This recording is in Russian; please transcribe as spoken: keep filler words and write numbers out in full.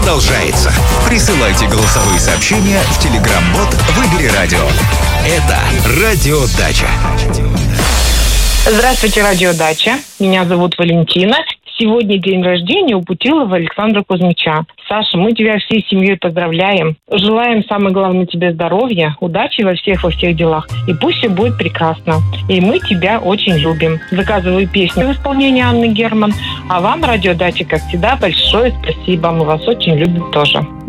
продолжается. Присылайте голосовые сообщения в Telegram-бот «Выбери радио». Это «Радио Дача». Здравствуйте, Радио Дача. Меня зовут Валентина. Сегодня день рождения у Путилова Александра Кузьмича. Саша, мы тебя всей семьей поздравляем. Желаем, самое главное, тебе здоровья, удачи во всех, во всех делах. И пусть все будет прекрасно. И мы тебя очень любим. Заказываю песню в исполнении Анны Герман. А вам, Радио Дача, как всегда, большое спасибо. Мы вас очень любим тоже.